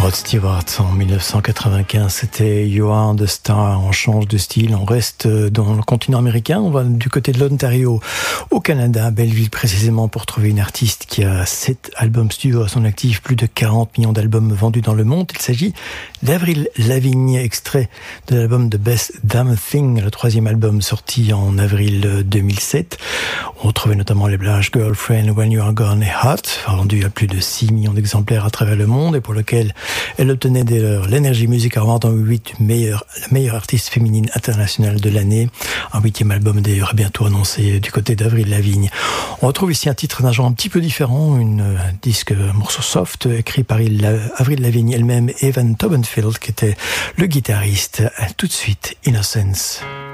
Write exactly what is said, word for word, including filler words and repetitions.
Rod Stewart en dix-neuf cent quatre-vingt-quinze, c'était You Are the Star. On change de style, on reste dans le continent américain, on va du côté de l'Ontario, au Canada, à Belleville précisément, pour trouver une artiste qui a sept albums studio à son actif, plus de quarante millions d'albums vendus dans le monde. Il s'agit d'Avril Lavigne, extrait de l'album The Best Damn Thing, le troisième album sorti en avril deux mille sept. On retrouvait notamment les Blush Girlfriend, When You Are Gone et Hot, vendu à plus de six millions d'exemplaires à travers le monde, et pour lequel elle obtenait dès lors l'Energy Music Award en huit meilleure, la meilleure artiste féminine internationale de l'année. Un huitième album d'ailleurs bientôt annoncé du côté d'Avril Lavigne. On retrouve ici un titre d'un genre un petit peu différent, une, un disque, un morceau soft écrit par Avril Lavigne elle-même, Evan Tobenfield qui était le guitariste. Tout de suite, Innocence.